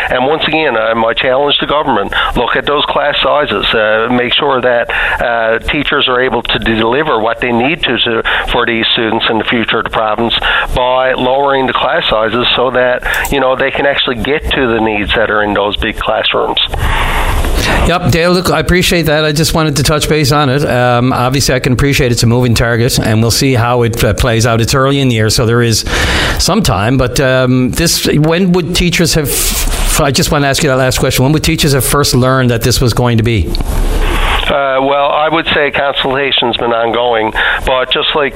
And once again, my challenge to government: look at those class sizes. Make sure that teachers are able to deliver what they need to for these students in the future of the province by lowering the class sizes so that they can actually get to the needs that are in those big classrooms. Yep, Dale, look, I appreciate that. I just wanted to touch base on it. Obviously, I can appreciate it's a moving target, and we'll see how it plays out. It's early in the year, so there is some time. But when would teachers have... I just want to ask you that last question. When would teachers have first learned that this was going to be? Well, I would say consultation's been ongoing, but just like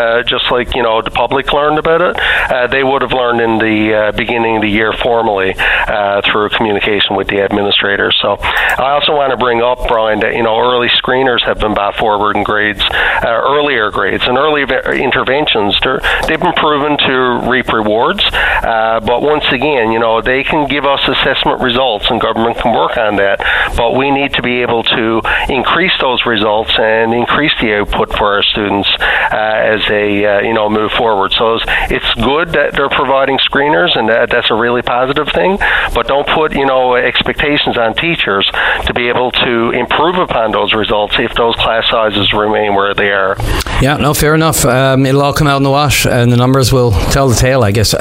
the public learned about it, they would have learned in the beginning of the year formally through communication with the administrators. So I also want to bring up, Brian, that early screeners have been brought forward in earlier grades and early interventions. They've been proven to reap rewards, but once again, they can give us assessment results, and government can work on that. But we need to be able to increase those results and increase the output for our students as they move forward. So it's good that they're providing screeners, and that's a really positive thing, but don't put expectations on teachers to be able to improve upon those results if those class sizes remain where they are. Yeah, no, fair enough. It'll all come out in the wash, and the numbers will tell the tale, I guess.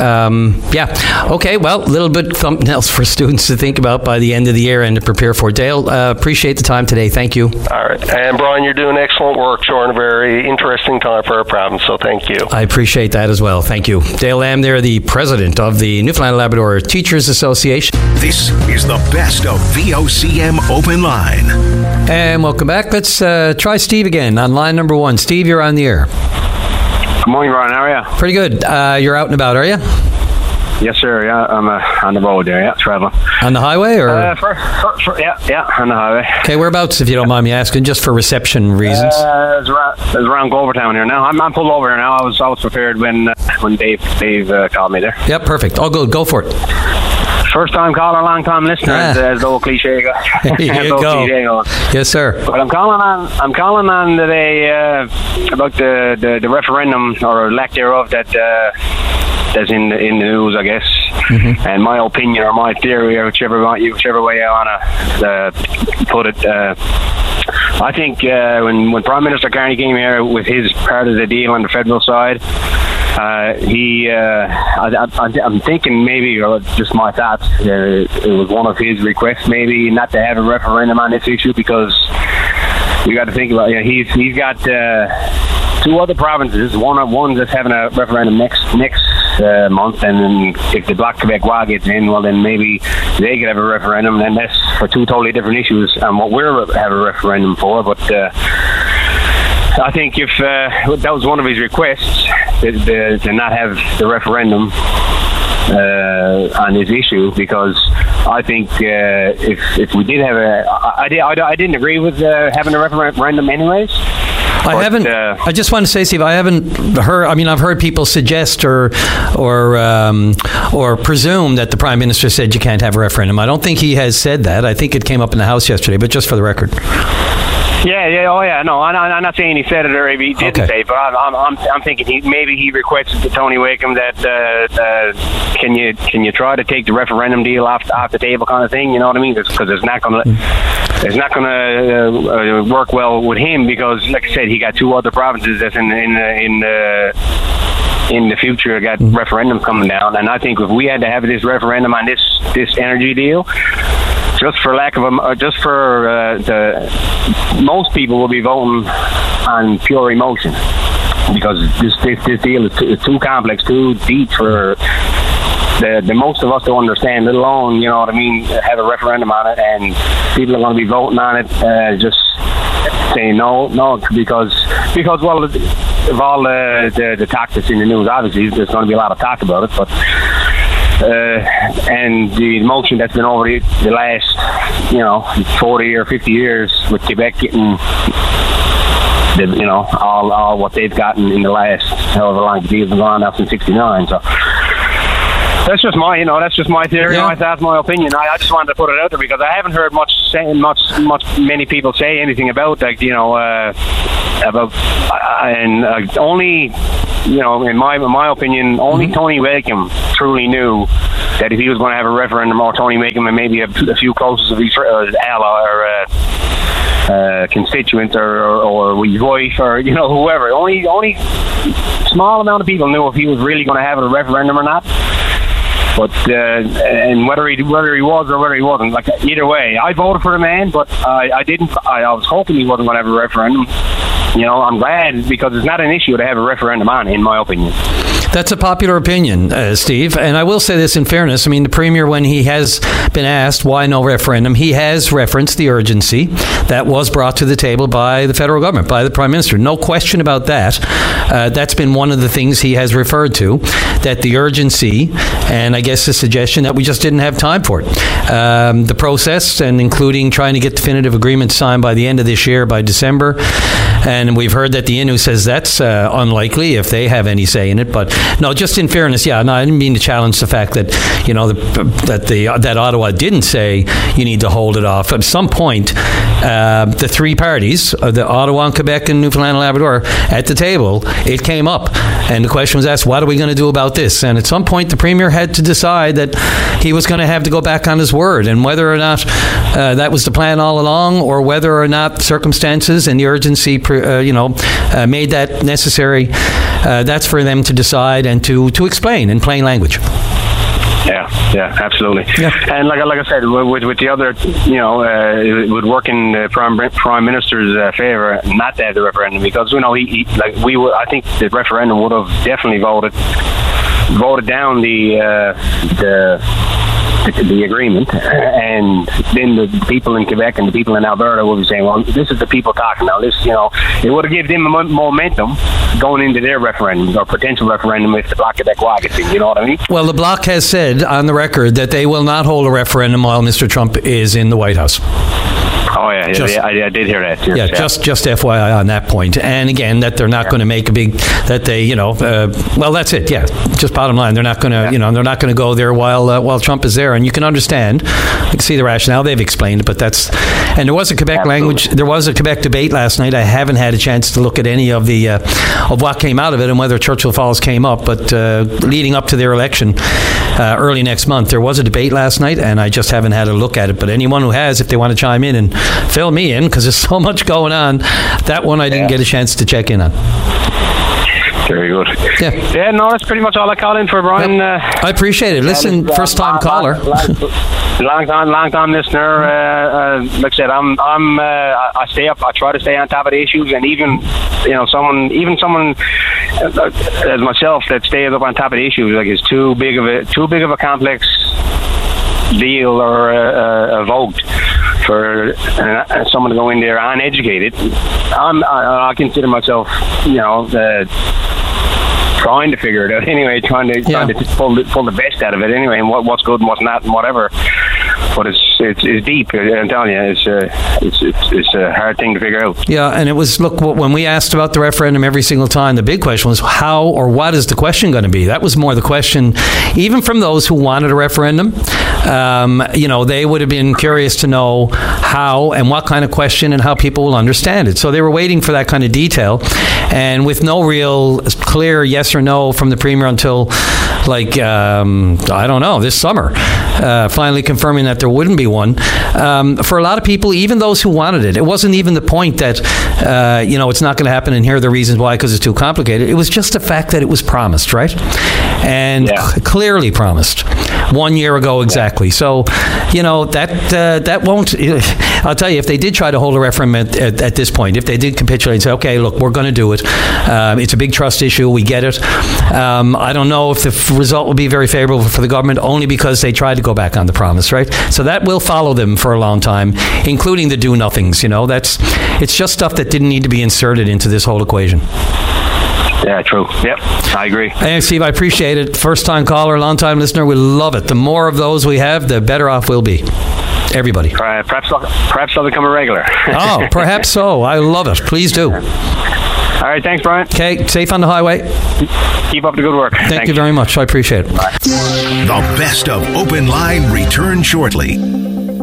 Okay, well, a little bit something else for students to think about by the end of the year and to prepare for. Dale, appreciate the time today. Thank you. All right. And Brian, you're doing excellent work, showing a very interesting time for our province, so thank you. I appreciate that as well. Thank you. Dale Lamb there, the president of the Newfoundland and Labrador Teachers Association. This is the best of VOCM Open Line. And welcome back. Let's try Steve again on line number 1. Steve, you're on the air. Good morning, Brian. How are you? Pretty good. You're out and about, are you? Yes, sir. Yeah, I'm on the road there. Yeah, traveling. On the highway, or? Yeah, on the highway. Okay, whereabouts, if you don't mind me asking, just for reception reasons? It's around Glovertown here now. I'm pulled over here now. I was prepared when Dave called me there. Yep, perfect. All good. Go for it. First time caller, long time listener, as the old cliche goes. Here you go. Yes, sir. But I'm calling on today about the referendum or lack thereof that's in the news, I guess. Mm-hmm. And my opinion or my theory, or whichever way I want to put it. I think when Prime Minister Carney came here with his part of the deal on the federal side, I'm thinking maybe, or just my thoughts, it was one of his requests maybe not to have a referendum on this issue, because you got to think about he's got 2 other provinces. One that's having a referendum next month, and then if the Bloc Québécois gets in, well then maybe they could have a referendum, and that's for 2 totally different issues and what we're have a referendum for. But I think if that was one of his requests, to not have the referendum on this issue, because I think if we did have I didn't agree with having a referendum anyways. I just want to say, Steve, I haven't heard. I mean, I've heard people suggest or presume that the Prime Minister said you can't have a referendum. I don't think he has said that. I think it came up in the House yesterday, but just for the record. Yeah. No, I'm not saying he said it or he didn't say it, but I'm thinking maybe he requested to Tony Wakeham that can you try to take the referendum deal off the table, kind of thing. You know what I mean? Because it's not going to work well with him, because, like I said, he got 2 other provinces that's in the future got referendums coming down, and I think if we had to have this referendum on this energy deal, just for lack of most people will be voting on pure emotion, because this deal is too complex, too deep for the most of us to understand, let alone, you know what I mean, have a referendum on it, and people are going to be voting on it, just saying no, because well, of all the talk that's in the news, obviously there's going to be a lot of talk about it, but and the motion that's been over the last 40 or 50 years with Quebec getting all what they've gotten in the last however long the deal's been going on now since '69. So that's just my theory, my thoughts, my opinion. I just wanted to put it out there because I haven't heard many people say anything about only, in my opinion, only Tony Wakeham truly knew that if he was going to have a referendum, or Tony Makem and maybe a few closest of his ally or constituents or his wife or whoever, only small amount of people knew if he was really going to have a referendum or not. But and whether he was or whether he wasn't, like either way, I voted for the man, but I didn't. I was hoping he wasn't going to have a referendum. I'm glad, because it's not an issue to have a referendum on, in my opinion. That's a popular opinion, Steve. And I will say this in fairness. I mean, the Premier, when he has been asked why no referendum, he has referenced the urgency that was brought to the table by the federal government, by the Prime Minister. No question about that. That's been one of the things he has referred to, that the urgency, and I guess the suggestion that we just didn't have time for it. The process, and including trying to get definitive agreements signed by the end of this year, by December. And we've heard that the Innu says that's unlikely if they have any say in it. But no, just in fairness, I didn't mean to challenge the fact that that Ottawa didn't say you need to hold it off. At some point, the three parties, the Ottawa, and Quebec, and Newfoundland and Labrador, at the table, it came up, and the question was asked, what are we going to do about this? And at some point, the Premier had to decide that he was going to have to go back on his word, and whether or not that was the plan all along, or whether or not circumstances and the urgency made that necessary, that's for them to decide and to explain in plain language. Yeah, absolutely. Yeah. And like I said, with the other, it would work in the Prime Minister's favour not to have the referendum, because I think the referendum would have definitely voted down the agreement, and then the people in Quebec and the people in Alberta will be saying, well, this is the people talking now. This, it would have given them momentum going into their referendum, or potential referendum, if the Bloc Québécois gets in, you know what I mean? Well, the Bloc has said on the record that they will not hold a referendum while Mr. Trump is in the White House. Oh, yeah, I did hear that. Yes, just FYI on that point. And again, that they're not going to make a big, that they, well, that's it. Yeah, just bottom line, they're not going to, they're not going to go there while Trump is there. And you can understand, you can see the rationale. They've explained it, but and there was a Quebec there was a Quebec debate last night. I haven't had a chance to look at any of the of what came out of it and whether Churchill Falls came up. But leading up to their election early next month, there was a debate last night, and I just haven't had a look at it. But anyone who has, if they want to chime in and fill me in, because there's so much going on, that one I didn't get a chance to check in on. Very good. Yeah, no, that's pretty much all I call in for, Brian. I appreciate it. Listen, first-time caller. Long-time listener. Like I said, I stay up. I try to stay on top of the issues, and even someone as myself that stays up on top of the issues, like, is too big of a complex deal or a vote for someone to go in there uneducated. I consider myself, trying to figure it out anyway, trying to pull the best out of it anyway, and what's good and what's not and whatever. But it's deep. I'm telling you, it's a hard thing to figure out. Yeah, and it was, look, when we asked about the referendum every single time, the big question was how or what is the question going to be? That was more the question, even from those who wanted a referendum. They would have been curious to know how and what kind of question and how people will understand it. So they were waiting for that kind of detail, and with no real clear yes or no from the Premier until, I don't know, this summer, finally confirming that there wouldn't be one. For a lot of people, even those who wanted it, it wasn't even the point that, it's not going to happen and here are the reasons why, because it's too complicated. It was just the fact that it was promised, right? And clearly promised 1 year ago exactly. So, that won't, I'll tell you, if they did try to hold a referendum at this point, if they did capitulate and say, okay, look, we're going to do it. It's a big trust issue. We get it. I don't know if the result will be very favorable for the government, only because they tried to go back on the promise, right? So that will follow them for a long time, including the do-nothings. It's just stuff that didn't need to be inserted into this whole equation. Yeah, true. Yep, I agree. Hey, Steve, I appreciate it. First-time caller, long-time listener. We love it. The more of those we have, the better off we'll be. Everybody. Perhaps I'll become a regular. Oh, perhaps so. I love it. Please do. All right, thanks, Brian. Okay, safe on the highway. Keep up the good work. Thank you very much. I appreciate it. Bye. The best of Open Line returns shortly.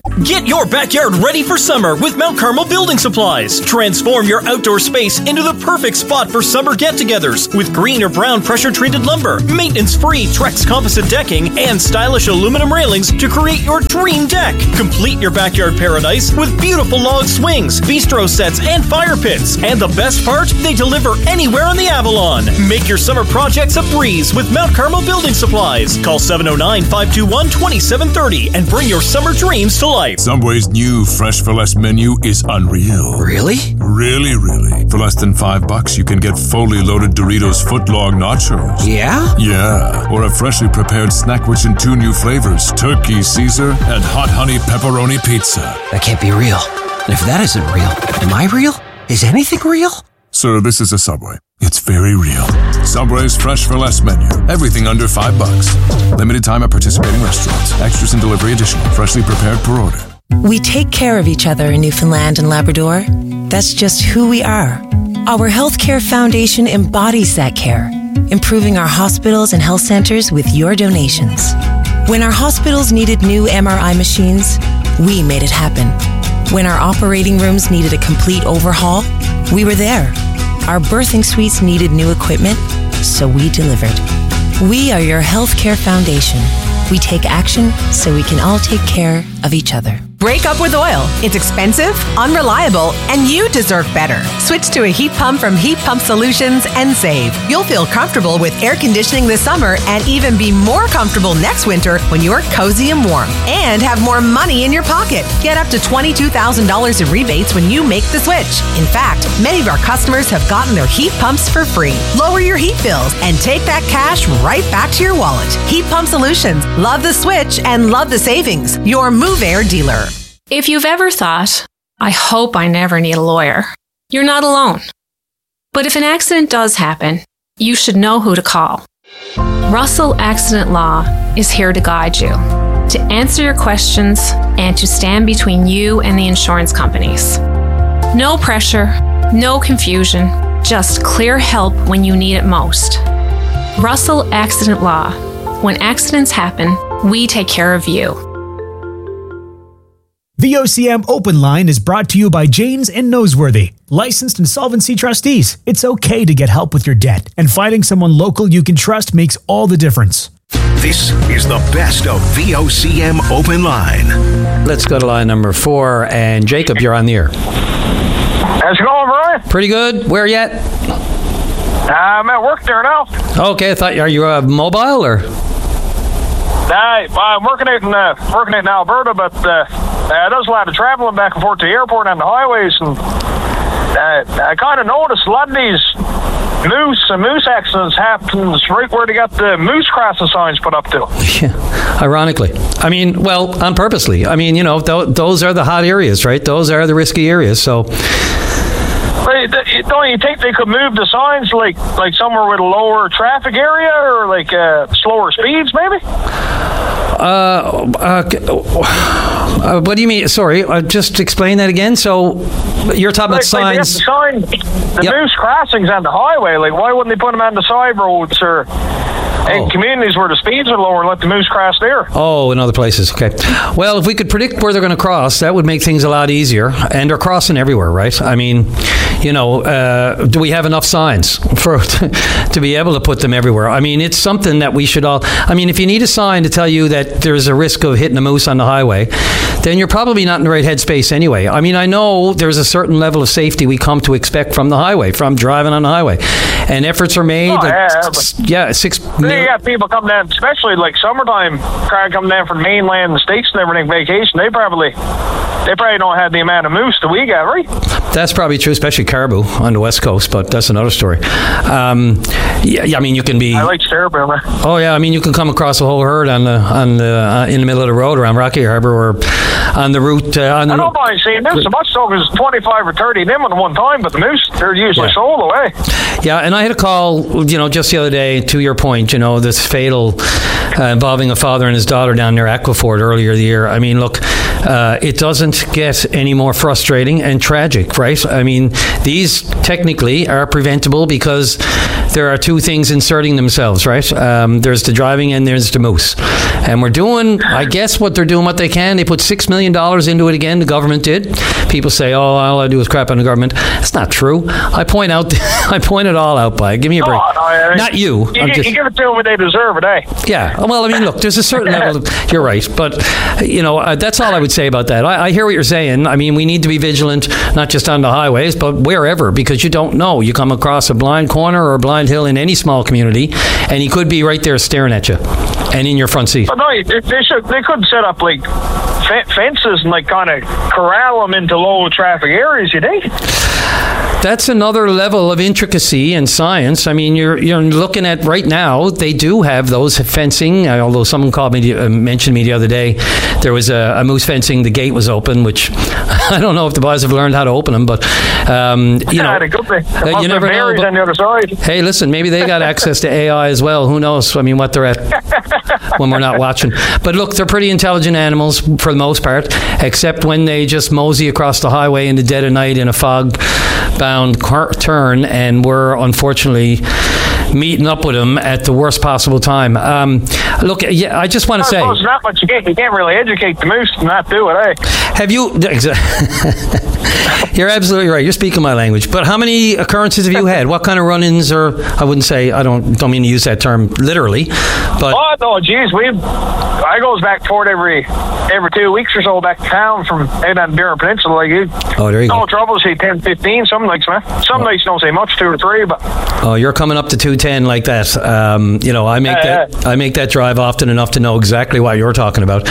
Get your backyard ready for summer with Mount Carmel Building Supplies. Transform your outdoor space into the perfect spot for summer get-togethers with green or brown pressure-treated lumber, maintenance-free Trex composite decking, and stylish aluminum railings to create your dream deck. Complete your backyard paradise with beautiful log swings, bistro sets, and fire pits. And the best part, they deliver anywhere on the Avalon. Make your summer projects a breeze with Mount Carmel Building Supplies. Call 709-521-2730 and bring your summer dreams to life. Subway's new Fresh for Less menu is unreal. Really? Really, really. For less than $5, you can get fully loaded Doritos footlong nachos. Yeah? Yeah. Or a freshly prepared snack rich in 2 new flavors, Turkey Caesar and Hot Honey Pepperoni Pizza. That can't be real. And if that isn't real, am I real? Is anything real? Sir, this is a Subway. It's very real. Subway's Fresh for Less menu. Everything under $5. Limited time at participating restaurants. Extras and delivery additional. Freshly prepared per order. We take care of each other in Newfoundland and Labrador. That's just who we are. Our Healthcare Foundation embodies that care, improving our hospitals and health centers with your donations. When our hospitals needed new MRI machines, we made it happen. When our operating rooms needed a complete overhaul, we were there. Our birthing suites needed new equipment, so we delivered. We are your Healthcare Foundation. We take action so we can all take care of each other. Break up with oil. It's expensive, unreliable, and you deserve better. Switch to a heat pump from Heat Pump Solutions and save. You'll feel comfortable with air conditioning this summer and even be more comfortable next winter when you're cozy and warm. And have more money in your pocket. Get up to $22,000 in rebates when you make the switch. In fact, many of our customers have gotten their heat pumps for free. Lower your heat bills and take that cash right back to your wallet. Heat Pump Solutions. Love the switch and love the savings. Your Move Air dealer. If you've ever thought, I hope I never need a lawyer, you're not alone. But if an accident does happen, you should know who to call. Russell Accident Law is here to guide you, to answer your questions, and to stand between you and the insurance companies. No pressure, no confusion, just clear help when you need it most. Russell Accident Law. When accidents happen, we take care of you. VOCM Open Line is brought to you by Janes and Noseworthy, licensed insolvency trustees. It's okay to get help with your debt, and finding someone local you can trust makes all the difference. This is the best of VOCM Open Line. Let's go to line number 4, and Jacob, you're on the air. How's it going, Brian? Pretty good. Where yet? I'm at work there now. Okay, I thought, are you mobile or? I'm working out in Alberta, but there's a lot of traveling back and forth to the airport and the highways, and I kind of noticed a lot of these moose accidents happens right where they got the moose crossing signs put up to. Yeah, ironically. I mean, well, on purposely. I mean, you know, those are the hot areas, right? Those are the risky areas, so... Don't you think they could move the signs like somewhere with a lower traffic area or like slower speeds, maybe? What do you mean? Sorry, just explain that again. So you're talking about signs. The moose crossings on the highway. Like, why wouldn't they put them on the side roads or in communities where the speeds are lower and let the moose cross there? Oh, in other places. Okay. Well, if we could predict where they're going to cross, that would make things a lot easier. And they're crossing everywhere, right? I mean, you know, do we have enough signs to be able to put them everywhere? I mean, it's something that we should all... I mean, if you need a sign to tell you that there's a risk of hitting a moose on the highway, then you're probably not in the right headspace anyway. I mean, I know there's a certain level of safety we come to expect from the highway, from driving on the highway. And efforts are made. You got people come down, especially like summertime, crowd coming down from the mainland, the States and everything, vacation. They probably don't have the amount of moose that we got, right? That's probably true, especially caribou on the West Coast, but that's another story. I mean, you can be... I like caribou, man. Oh, yeah, I mean, you can come across a whole herd in the middle of the road around Rocky Harbour or on the route... I don't mind seeing this. So much so as 25 or 30 of them at one time, but the moose, they're usually sold away. Yeah, and I had a call, you know, just the other day, to your point, you know, this fatal involving a father and his daughter down near Aquafort earlier the year. I mean, look, it doesn't get any more frustrating and tragic, right? I mean, these technically are preventable because there are two things inserting themselves, right? There's the driving and there's the moose. And we're doing, I guess what they're doing, what they can. They put $6 million into it again. The government did. People say, oh, all I do is crap on the government. That's not true. I point it all out by. Give me a break. Not you. You give it to them when they deserve it, eh? Yeah. Well, I mean, look, there's a certain level of, you're right. But, that's all I would say about that. I hear what you're saying. I mean, we need to be vigilant, not just on the highways, but wherever, because you don't know. You come across a blind corner or a blind hill in any small community, and he could be right there staring at you and in your front seat. But no, they could set up like fences and like kind of corral them into low traffic areas, you think? That's another level of intricacy and science. I mean, you're looking at right now, they do have those fencing, although someone mentioned me the other day, there was a moose fencing, the gate was open, which I don't know if the boys have learned how to open them, but, you never know. On the other side. Hey, listen, maybe they got access to AI as well. Who knows? I mean, what they're at when we're not watching. But look, they're pretty intelligent animals for the most part, except when they just mosey across the highway in the dead of night in a fog-bound turn, and we're unfortunately meeting up with them at the worst possible time. Look, I just want to say... It's not much you can't really educate the moose to not do it, eh? Have you... You're absolutely right. You're speaking my language. But how many occurrences have you had? What kind of run-ins, or I wouldn't say, I don't mean to use that term literally, but... Oh, no, geez, I goes back for it every 2 weeks or so back to town from out on the Burin Peninsula. Like, there you go. No trouble, say 10, 15, some nights, man. Some nights don't say much, 2 or 3, but... Oh, you're coming up to 210 like that. I make that drive often enough to know exactly what you're talking about.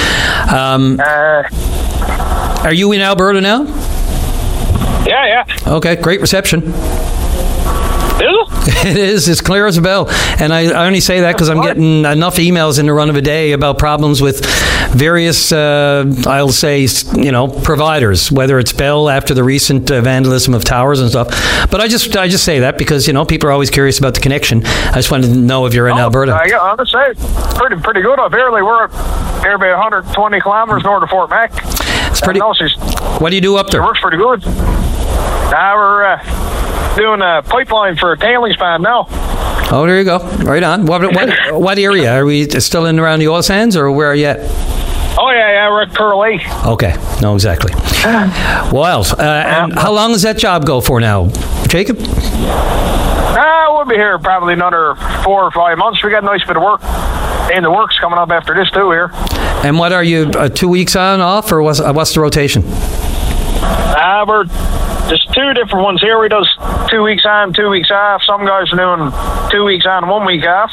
Are you in Alberta now? Yeah. Okay, great reception. Is it? It is. It's clear as a bell. And I only say that because I'm getting enough emails in the run of a day about problems with various, I'll say, providers, whether it's Bell after the recent vandalism of towers and stuff. But I just say that because, people are always curious about the connection. I just wanted to know if you're in Alberta. Yeah, I'm going to say, pretty good up here. We're about 120 kilometers north of Fort Mac. It's pretty... What do you do up there? It works pretty good. Now we're doing a pipeline for a tailings pond now. Oh, there you go. Right on. What area? Are we still in around the oil sands, or where are you at? Oh, yeah, we're at Curl Lake. Okay. No, exactly. Wild. And how long does that job go for now, Jacob? We'll be here probably another 4 or 5 months. We got a nice bit of work in the works coming up after this, too, here. And what are you, 2 weeks on, off, or what's the rotation? We're just 2 different ones here. We does 2 weeks on, 2 weeks off. Some guys are doing 2 weeks on and 1 week off.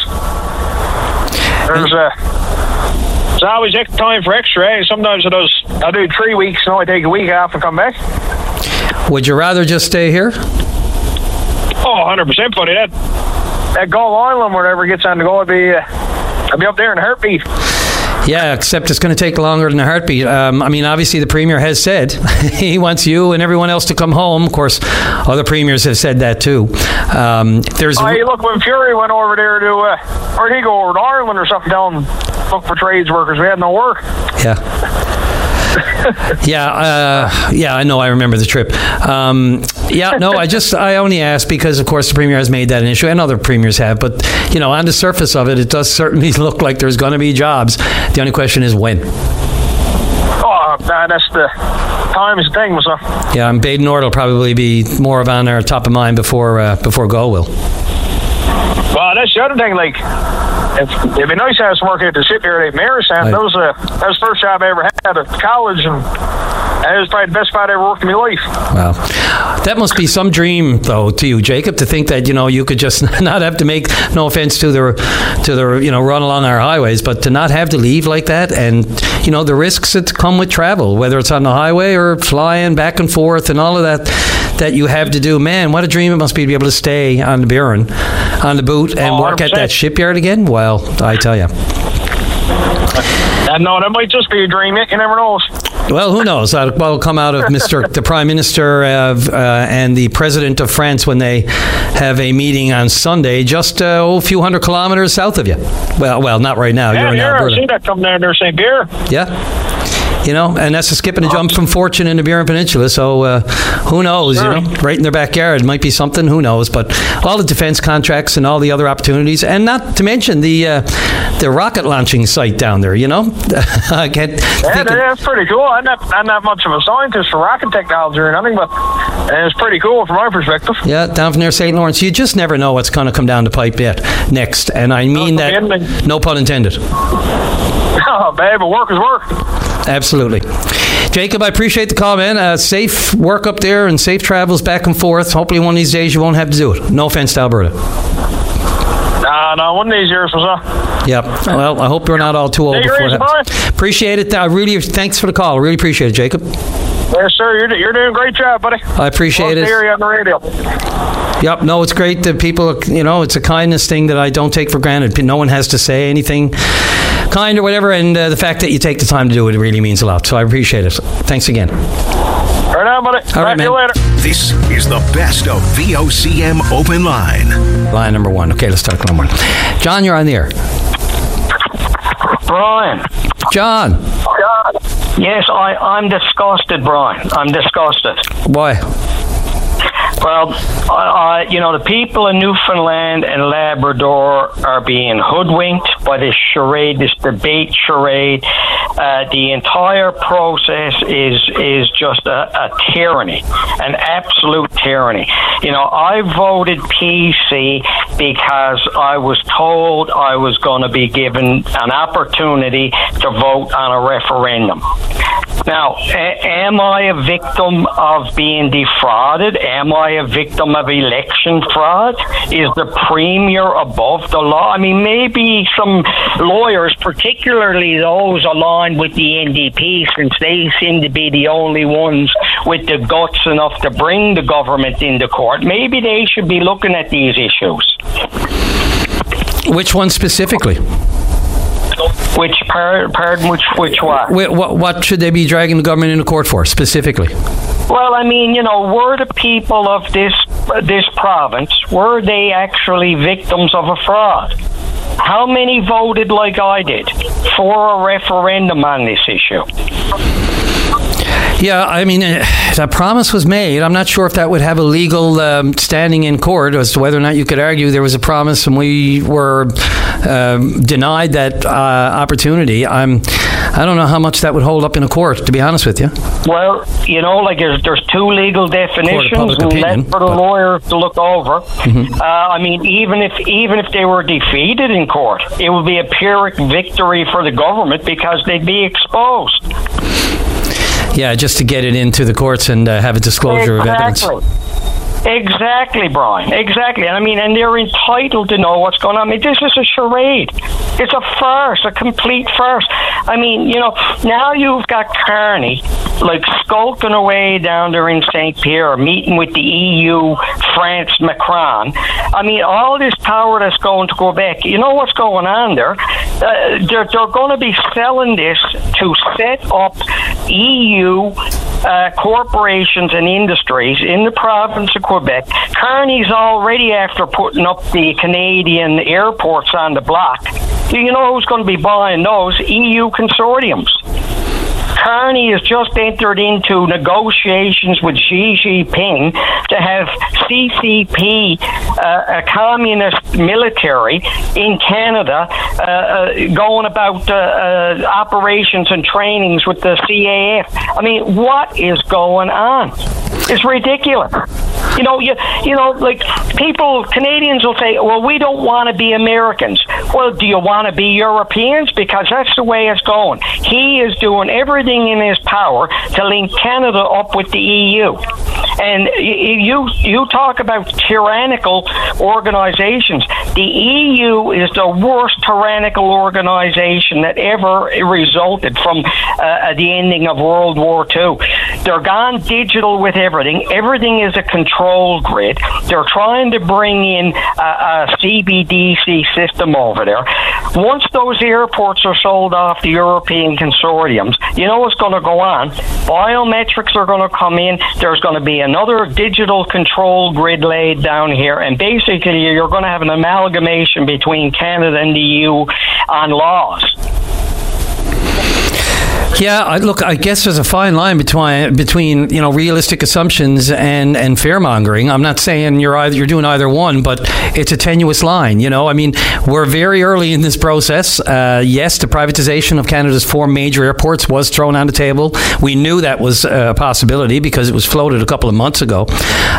There's always extra time for extra. Sometimes I do 3 weeks and only take a week off and come back. Would you rather just stay here? Oh, 100%, buddy. That Gull Island, wherever it gets on the go, I'd be up there in a heartbeat. Yeah, except it's going to take longer than a heartbeat. Obviously the Premier has said he wants you and everyone else to come home. Of course, other premiers have said that too. Look, when Fury went over there where'd he go over to Ireland or something, down look for trades workers? We had no work. Yeah. I know. I remember the trip. I only asked because, of course, the Premier has made that an issue, and other premiers have. But, on the surface of it, it does certainly look like there's going to be jobs. The only question is when. Oh, that's the time is the thing, so. Yeah, and Baden Ord will probably be more of on our top of mind before Gull will. Well, that's the other thing, it'd be nice to have some work at the shipyard at Marisan. That was the first job I ever had at college, and it was probably the best spot I ever worked in my life. Wow. That must be some dream, though, to you, Jacob, to think that, you could just not have to make, no offense to the run along our highways, but to not have to leave like that, and, the risks that come with travel, whether it's on the highway or flying back and forth and all of that you have to do. Man, what a dream it must be to be able to stay on the Burin, on the boot, and work 100%. At that shipyard again. Well, I tell you. No, that might just be a dream. You never know. Well, who knows? What will come out of the Prime Minister and the President of France when they have a meeting on Sunday, just a few hundred kilometers south of you. Well, not right now. You're in Alberta. I see that coming down there, St. Pierre. Yeah. And that's a skip and a jump from Fortune in the Burin Peninsula. So who knows? Right in their backyard, it might be something. Who knows? But all the defense contracts and all the other opportunities, and not to mention the rocket launching site down there. That's pretty cool. I'm not much of a scientist for rocket technology or nothing, but it's pretty cool from my perspective. Yeah, down from near St. Lawrence, you just never know what's going to come down the pipe next, and I mean that, no pun intended. Oh, babe, but work is work. Absolutely. Jacob, I appreciate the call, man. Safe work up there and safe travels back and forth. Hopefully one of these days you won't have to do it. No offense to Alberta. No, one of these years for sure. Yep. Well, I hope you're not all too old before that. Appreciate it. Thanks for the call. I really appreciate it, Jacob. Yes, sir. You're doing a great job, buddy. I appreciate it. To hear you on the radio. Yep. No, it's great that people, it's a kindness thing that I don't take for granted. No one has to say anything kind or whatever, and the fact that you take the time to do it really means a lot. So I appreciate it. Thanks again. Right on, buddy. All right, man. See you later. This is the best of VOCM Open Line. Line number one. Okay, let's start line one. John, you're on the air. Brian. John. Yes, I'm disgusted, Brian. I'm disgusted. Why? Well, the people in Newfoundland and Labrador are being hoodwinked by this charade, this debate charade. The entire process is just a tyranny, an absolute tyranny. I voted PC because I was told I was going to be given an opportunity to vote on a referendum. Now, am I a victim of being defrauded? Am I a victim of election fraud? Is the Premier above the law? I mean, maybe some lawyers, particularly those aligned with the NDP, since they seem to be the only ones with the guts enough to bring the government into court, maybe they should be looking at these issues. Which one specifically? Which what? What should they be dragging the government into court for, specifically? Well, I mean, were the people of this province, were they actually victims of a fraud? How many voted like I did for a referendum on this issue? Yeah, I mean, that promise was made. I'm not sure if that would have a legal standing in court as to whether or not you could argue there was a promise and we were denied that opportunity. I don't know how much that would hold up in a court, to be honest with you. Well, there's two legal definitions, and that's for the lawyers to look over. Mm-hmm. I mean, even if they were defeated in court, it would be a Pyrrhic victory for the government because they'd be exposed. Yeah, just to get it into the courts and have a disclosure of evidence. Exactly, Brian. Exactly. I mean, and they're entitled to know what's going on. I mean, this is a charade. It's a farce, a complete farce. I mean, now you've got Carney, skulking away down there in St. Pierre, meeting with the EU, France, Macron. I mean, all this power that's going to Quebec, you know what's going on there? They're going to be selling this to set up EU corporations and industries in the province of Quebec. Carney's already after putting up the Canadian airports on the block. Do you know who's going to be buying those? EU consortiums. Carney has just entered into negotiations with Xi Jinping to have CCP, a communist military in Canada, going about operations and trainings with the CAF. I mean, what is going on? It's ridiculous. Canadians will say, well, we don't want to be Americans. Well, do you want to be Europeans? Because that's the way it's going. He is doing everything in his power to link Canada up with the EU. And you talk about tyrannical organizations. The EU is the worst tyrannical organization that ever resulted from the ending of World War II. They're gone digital with everything. Everything is a control grid. They're trying to bring in a CBDC system over there. Once those airports are sold off the European consortiums, you know what's going to go on? Biometrics are going to come in. There's going to be another digital control grid laid down here, and basically you're going to have an amalgamation between Canada and the EU on laws. Yeah, look, I guess there's a fine line between realistic assumptions and fear-mongering. I'm not saying you're doing either one, but it's a tenuous line. I mean, we're very early in this process. Yes, the privatization of Canada's 4 major airports was thrown on the table. We knew that was a possibility because it was floated a couple of months ago.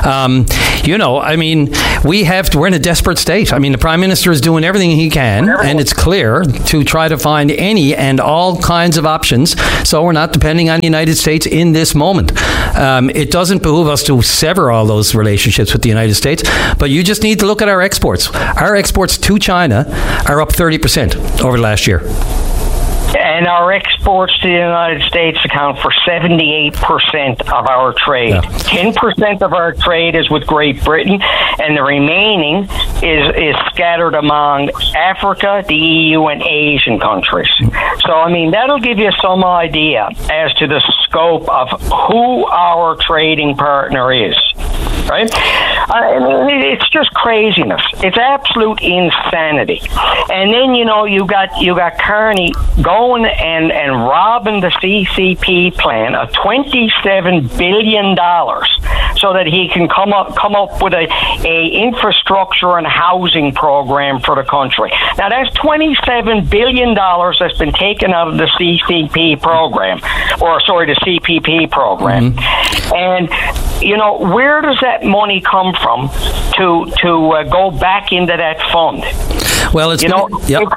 I mean, we're in a desperate state. I mean, the Prime Minister is doing everything he can, and it's clear, to try to find any and all kinds of options so we're not depending on the United States in this moment. It doesn't behoove us to sever all those relationships with the United States, but you just need to look at our exports. Our exports to China are up 30% over last year. And our exports to the United States account for 78% of our trade. Yeah. 10% of our trade is with Great Britain, and the remaining is scattered among Africa, the EU, and Asian countries. So, I mean, that'll give you some idea as to the scope of who our trading partner is. Right? I mean, it's just craziness. It's absolute insanity. And then, you got Carney going and robbing the CCP plan of $27 billion so that he can come up with a infrastructure and housing program for the country. Now, that's $27 billion that's been taken out of the CCP program, the CPP program. Mm-hmm. And, where does that money come from to go back into that fund? Well, it's going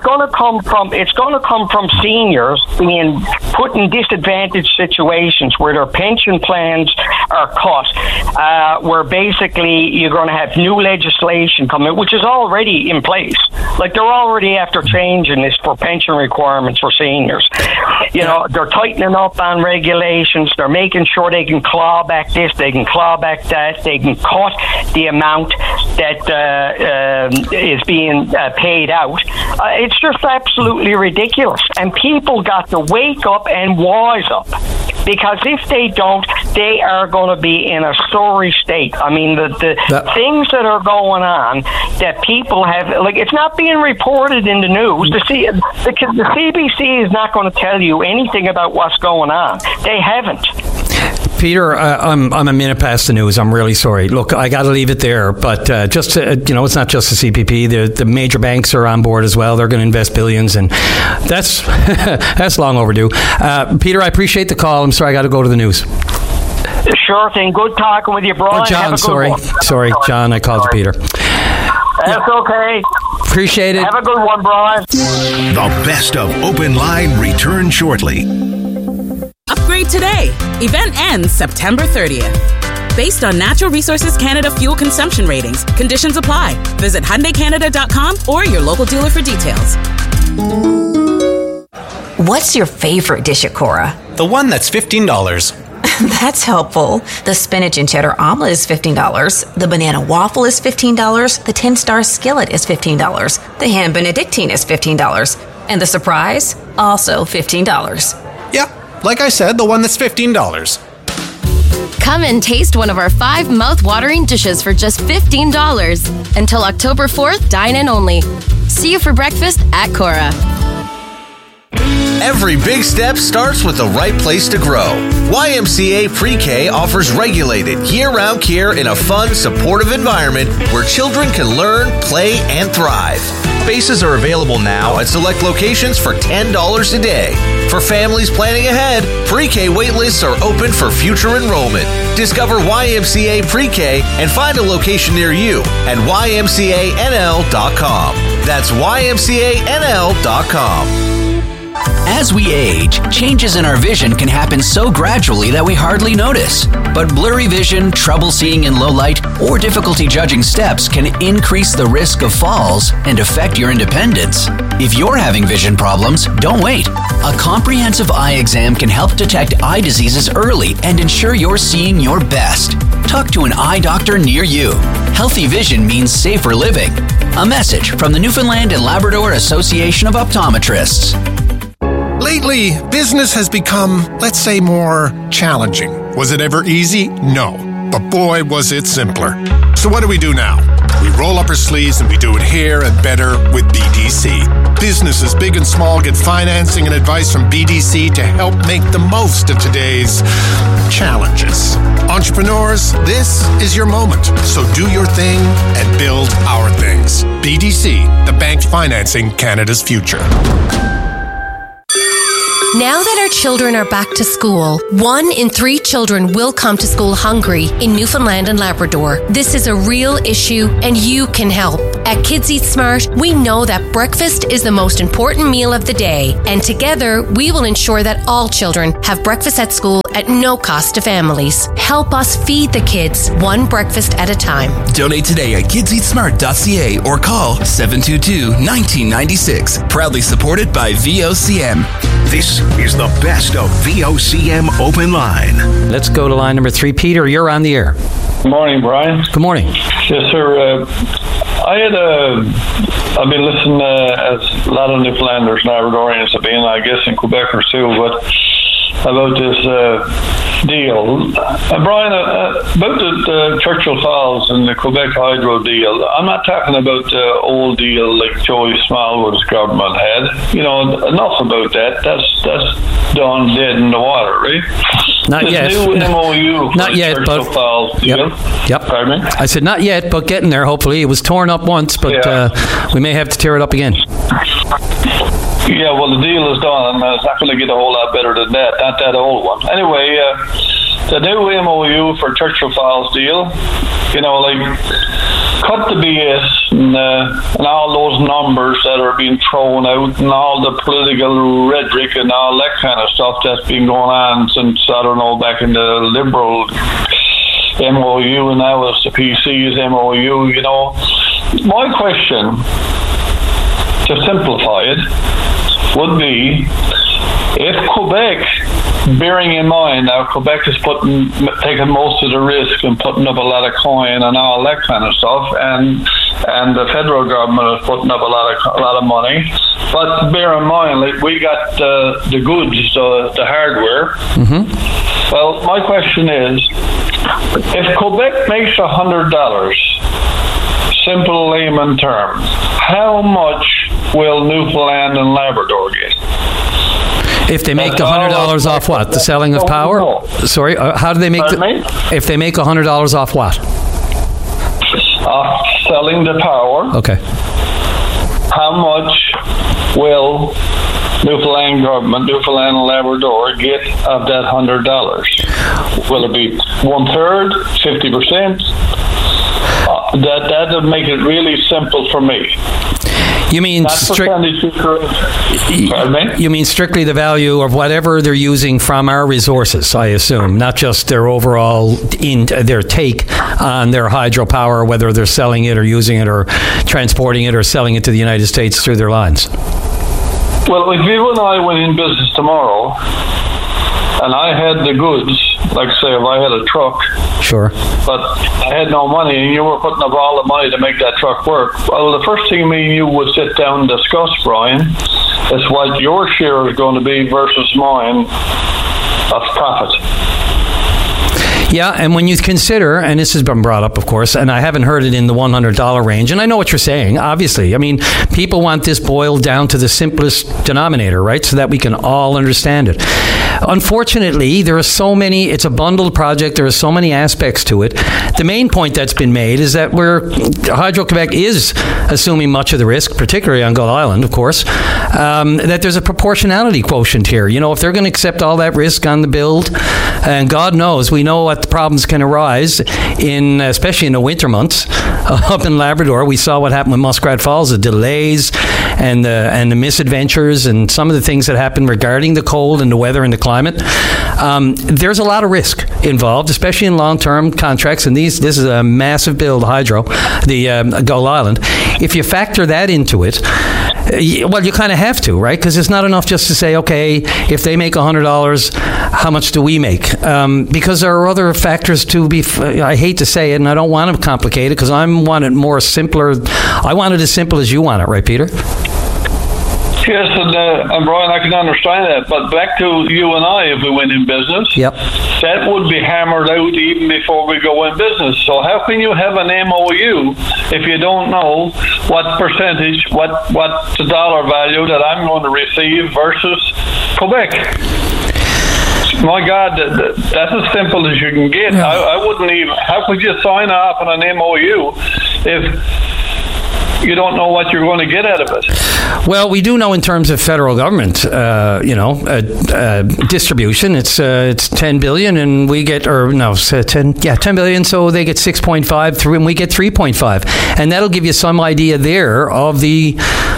to come from seniors being put in disadvantaged situations where their pension plans are cut, where basically you're going to have new legislation coming, which is already in place. Like, they're already after changing this for pension requirements for seniors. They're tightening up on regulations. They're making sure they can claw back this, they can claw back that, they can cut the amount that is being paid out. It's just absolutely ridiculous. And people got to wake up and wise up, because if they don't, they are going to be in a sorry state. I mean, the things that are going on that people have, like, it's not being reported in the news. The CBC is not going to tell you anything about what's going on. They haven't. Peter, I'm a minute past the news. I'm really sorry. Look, I got to leave it there. But it's not just the CPP. The major banks are on board as well. They're going to invest billions, and that's that's long overdue. Peter, I appreciate the call. I'm sorry, I got to go to the news. Sure thing. Good talking with you, Brian. Oh, John, sorry, John. I called you Peter. That's okay. Appreciate it. Have a good one, Brian. The best of Open Line return shortly. Upgrade today. Event ends September 30th. Based on Natural Resources Canada fuel consumption ratings, conditions apply. Visit HyundaiCanada.com or your local dealer for details. What's your favorite dish at Cora? The one that's $15. That's helpful. The spinach and cheddar omelet is $15. The banana waffle is $15. The 10-star skillet is $15. The ham benedictine is $15. And the surprise, also $15. Yeah. Like I said, the one that's $15. Come and taste one of our 5 mouth-watering dishes for just $15. Until October 4th, dine-in only. See you for breakfast at Cora. Every big step starts with the right place to grow. YMCA Pre-K offers regulated, year-round care in a fun, supportive environment where children can learn, play, and thrive. Spaces are available now at select locations for $10 a day. For families planning ahead, Pre-K waitlists are open for future enrollment. Discover YMCA Pre-K and find a location near you at ymcanl.com. That's ymcanl.com. As we age, changes in our vision can happen so gradually that we hardly notice. But blurry vision, trouble seeing in low light, or difficulty judging steps can increase the risk of falls and affect your independence. If you're having vision problems, don't wait. A comprehensive eye exam can help detect eye diseases early and ensure you're seeing your best. Talk to an eye doctor near you. Healthy vision means safer living. A message from the Newfoundland and Labrador Association of Optometrists. Lately, business has become, let's say, more challenging. Was it ever easy? No. But boy, was it simpler. So what do we do now? We roll up our sleeves and we do it here and better with BDC. Businesses big and small get financing and advice from BDC to help make the most of today's challenges. Entrepreneurs, this is your moment. So do your thing and build our things. BDC, the bank financing Canada's future. Now that our children are back to school, 1 in 3 children will come to school hungry in Newfoundland and Labrador. This is a real issue and you can help. At Kids Eat Smart, we know that breakfast is the most important meal of the day, and together we will ensure that all children have breakfast at school at no cost to families. Help us feed the kids one breakfast at a time. Donate today at kidseatsmart.ca or call 722-1996. Proudly supported by VOCM. This is the best of VOCM Open Line. Let's go to line number 3. Peter, you're on the air. Good morning, Brian. Good morning. Yes, sir. I've been listening as a lot of Newfoundlanders and Labradorians have been, I guess in Quebecers too, but about this deal. Brian, about the Churchill Falls and the Quebec Hydro deal, I'm not talking about the old deal like Joey Smallwood's government had. You know, enough about that. That's done, dead in the water, right? Not yet. New MOU not yet, Churchill but Falls deal. Yep. Pardon me? I said not yet, but getting there, hopefully. It was torn up once, but we may have to tear it up again. Yeah, well, the deal is done, and it's not going to get a whole lot better than that. Not that old one. Anyway, the new MOU for Churchill Falls deal, you know, like, cut the BS and all those numbers that are being thrown out and all the political rhetoric and all that kind of stuff that's been going on since, I don't know, back in the Liberal MOU, and now it's the PC's MOU, you know. My question, to simplify it, would be if Quebec, bearing in mind now Quebec is taking most of the risk and putting up a lot of coin and all that kind of stuff, and the federal government is putting up a lot of money. But bear in mind, like, we got the goods, the hardware. Mm-hmm. Well, my question is, if Quebec makes $100, simple layman terms, how much will Newfoundland and Labrador get? If they make $100 off what? The selling of power? Sorry, how do they make if they make $100 off what? Off selling the power. Okay. How much will Newfoundland government, Newfoundland and Labrador, get of that $100? Will it be 1/3, 50%? That would make it really simple for me. You mean you mean strictly the value of whatever they're using from our resources, I assume, not just their overall their take on their hydropower, whether they're selling it or using it or transporting it or selling it to the United States through their lines. Well, if you and I went in business tomorrow and I had the goods, like say if I had a truck, sure, but I had no money and you were putting up all the money to make that truck work, well, the first thing me and you would sit down and discuss, Brian, is what your share is going to be versus mine of profit. Yeah, and when you consider, and this has been brought up, of course, and I haven't heard it in the $100 range, and I know what you're saying, obviously. I mean, people want this boiled down to the simplest denominator, right, so that we can all understand it. Unfortunately, there are so many, it's a bundled project, there are so many aspects to it. The main point that's been made is that Hydro-Quebec is assuming much of the risk, particularly on Gull Island, of course, that there's a proportionality quotient here. You know, if they're going to accept all that risk on the build, and God knows, we know what the problems can arise especially in the winter months up in Labrador. We saw what happened with Muskrat Falls, the delays and the misadventures and some of the things that happened regarding the cold and the weather and the climate. There's a lot of risk involved, especially in long-term contracts, and this is a massive build, hydro, the Gull Island. If you factor that into it, well, you kind of have to, right? Because it's not enough just to say, okay, if they make $100, how much do we make? Because there are other factors to be, I hate to say it, and I don't want to complicate it, because I want it more simpler. I want it as simple as you want it, right, Peter? Yes, and Brian, I can understand that. But back to you and I, if we went in business, that would be hammered out even before we go in business. So how can you have an MOU if you don't know what percentage, what the dollar value that I'm going to receive versus Quebec? My God, that's as simple as you can get. I wouldn't even. How could you sign off on an MOU if you don't know what you're going to get out of it? Well, we do know in terms of federal government, distribution. It's 10 billion, and we get 10 billion. So they get 6.5 and we get 3.5, and that'll give you some idea there of the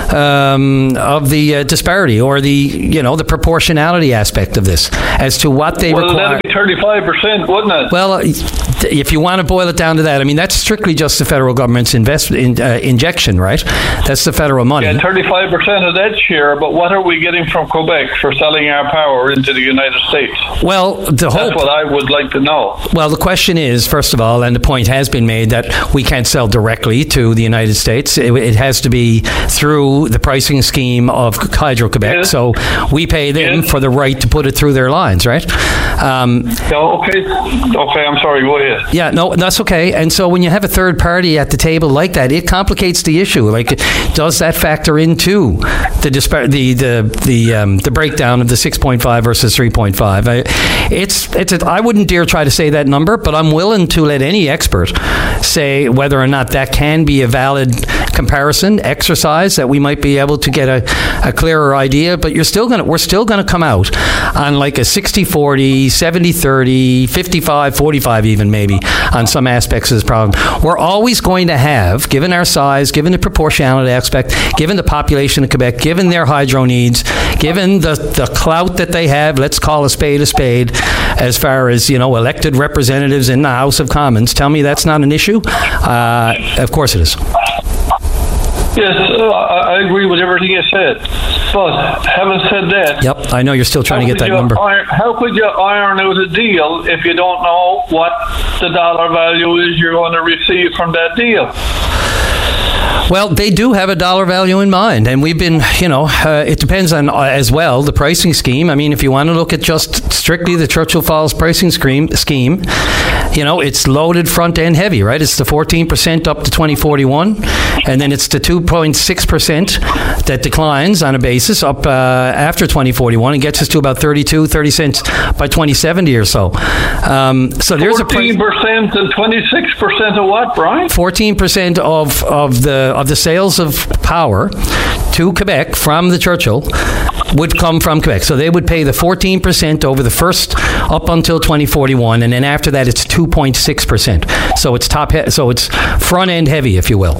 disparity or the proportionality aspect of this as to what they require. That'd be 35%, wouldn't it? Well, if you want to boil it down to that, I mean, that's strictly just the federal government's injection, right? That's the federal money. Yeah, 35% of that share, but what are we getting from Quebec for selling our power into the United States? Well, that's what I would like to know. Well, the question is, first of all, and the point has been made, that we can't sell directly to the United States. It has to be through the pricing scheme of Hydro-Quebec. Yes. So we pay them for the right to put it through their lines, right? Okay, I'm sorry, go ahead. Yeah, no, that's okay. And so when you have a third party at the table like that, it complicates the issue. Like, does that factor into the breakdown of the 6.5 versus 3.5? I wouldn't dare try to say that number, but I'm willing to let any expert say whether or not that can be a valid comparison exercise, that we might be able to get a clearer idea. But we're still going to come out on like a 60-40, 70-30, 55-45 even maybe on some aspects of this problem. We're always going to have, given our size, given the proportionality aspect, given the population of Quebec, given their hydro needs, given the clout that they have, let's call a spade as far as, elected representatives in the House of Commons. Tell me that's not an issue? Of course it is. Yes, I agree with everything you said. But having said that... Yep, I know you're still trying to get that number. How could you iron out a deal if you don't know what the dollar value is you're going to receive from that deal? Well, they do have a dollar value in mind, and we've been, it depends on, as well, the pricing scheme. I mean, if you want to look at just strictly the Churchill Falls pricing scheme, it's loaded front end heavy, right? It's the 14% up to 2041, and then it's the 2.6% that declines on a basis up after 2041 and gets us to about 30 cents by 2070 or so. So there's 14% and 26% of what, Brian? 14% of the sales of power to Quebec from the Churchill would come from Quebec. So they would pay the 14% over the first up until 2041, and then after that it's 2.6%. So it's it's front end heavy, if you will.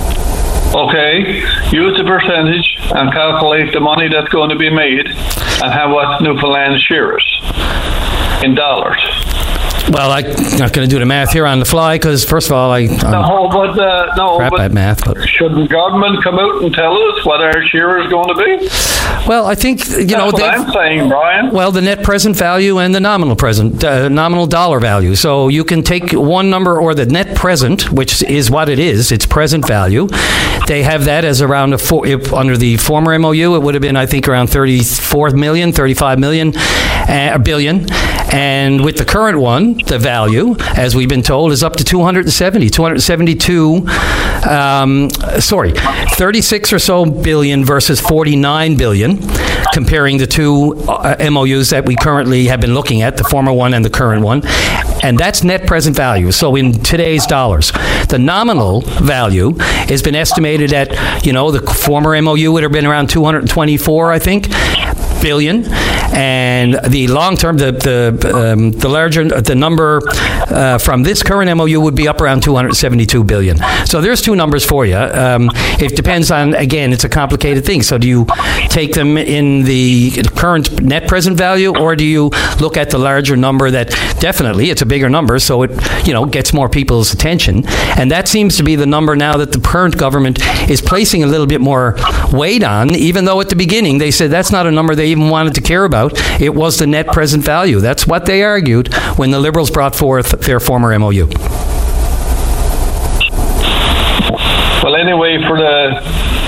Okay, use the percentage and calculate the money that's going to be made and have what Newfoundland shares in dollars. Well, I'm not going to do the math here on the fly because, first of all, I'm crap at math. But shouldn't government come out and tell us what our share is going to be? Well, I think that's what I'm saying, Brian. Well, the net present value and the nominal dollar value. So you can take one number or the net present, which is what it is. It's present value. They have that as around under the former MOU. It would have been, I think, around 35 million, billion. And with the current one, the value, as we've been told, is up to 36 or so billion versus 49 billion, comparing the two MOUs that we currently have been looking at, the former one and the current one. And that's net present value. So in today's dollars, the nominal value has been estimated at, the former MOU would have been around 224, I think, billion, and the long term, the larger the number from this current MOU would be up around 272 billion. So there's two numbers for you. It depends on, again, it's a complicated thing. So do you take them in the current net present value, or do you look at the larger number that definitely it's a bigger number, so it gets more people's attention, and that seems to be the number now that the current government is placing a little bit more weight on, even though at the beginning they said that's not a number they even wanted to care about. It was the net present value. That's what they argued when the Liberals brought forth their former MOU. Well, anyway, for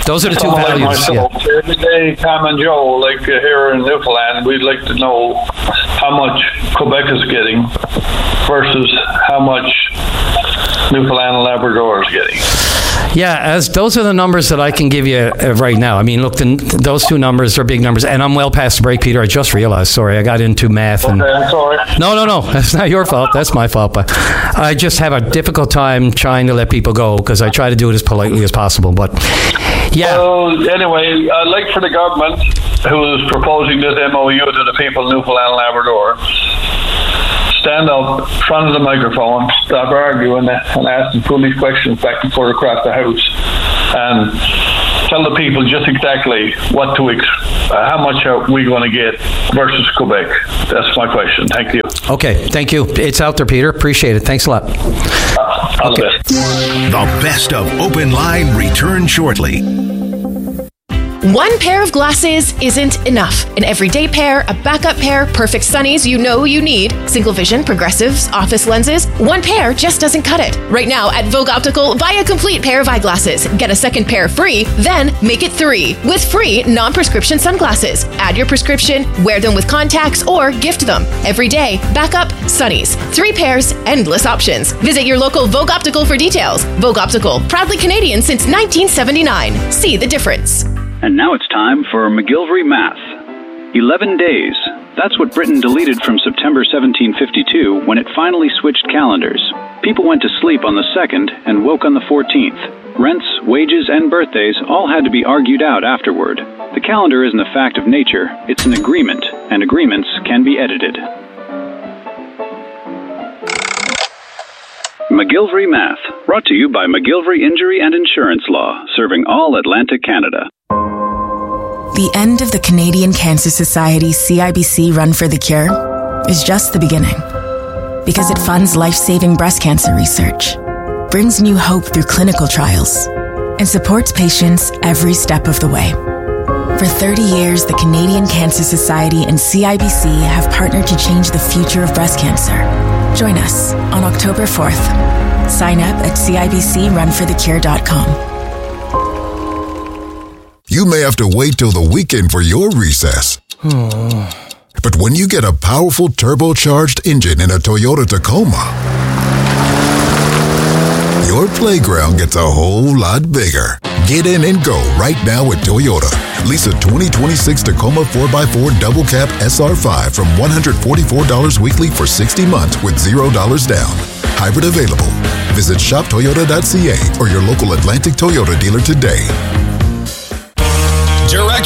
Those are the two someone values. Like myself, everyday Tom and Joe, like here in Newfoundland, we'd like to know how much Quebec is getting versus how much Newfoundland and Labrador is getting. Yeah, as those are the numbers that I can give you right now. I mean, look, those two numbers are big numbers, and I'm well past the break, Peter. I just realized. Sorry, I got into math. Okay, I'm sorry. No, that's not your fault. That's my fault. But I just have a difficult time trying to let people go because I try to do it as politely as possible. But yeah. So anyway, I'd like for the government, who is proposing this MOU to the people of Newfoundland and Labrador, stand up in front of the microphone, stop arguing and ask the foolish questions back and forth across the house, and tell the people just exactly what to how much are we going to get versus Quebec. That's my question. Thank you. Okay, thank you. It's out there, Peter. Appreciate it. Thanks a lot. All the best. The best of Open Line returns shortly. One pair of glasses isn't enough. An everyday pair, a backup pair, perfect sunnies you know you need, single vision, progressives, office lenses. One pair just doesn't cut it. Right now at Vogue Optical, buy a complete pair of eyeglasses. Get a second pair free, then make it 3 with free non-prescription sunglasses. Add your prescription, wear them with contacts, or gift them. Every day, backup, sunnies. 3 pairs, endless options. Visit your local Vogue Optical for details. Vogue Optical, proudly Canadian since 1979. See the difference. And now it's time for McGillivray Math. 11 days. That's what Britain deleted from September 1752 when it finally switched calendars. People went to sleep on the 2nd and woke on the 14th. Rents, wages, and birthdays all had to be argued out afterward. The calendar isn't a fact of nature, it's an agreement, and agreements can be edited. McGillivray Math, brought to you by McGillivray Injury and Insurance Law, serving all Atlantic Canada. The end of the Canadian Cancer Society CIBC Run for the Cure is just the beginning. Because it funds life-saving breast cancer research, brings new hope through clinical trials, and supports patients every step of the way. For 30 years, the Canadian Cancer Society and CIBC have partnered to change the future of breast cancer. Join us on October 4th. Sign up at cibcrunforthecure.com. You may have to wait till the weekend for your recess. But when you get a powerful turbocharged engine in a Toyota Tacoma, your playground gets a whole lot bigger. Get in and go right now at Toyota. Lease a 2026 Tacoma 4x4 Double Cab SR5 from $144 weekly for 60 months with $0 down. Hybrid available. Visit shoptoyota.ca or your local Atlantic Toyota dealer today. Direct